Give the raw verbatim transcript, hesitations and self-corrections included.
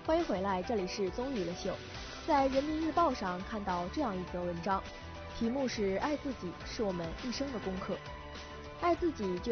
欢迎回来，这里是综艺娱乐秀。在人民日报上看到这样一则文章，题目是“爱自己是我们一生的功课”。爱自己就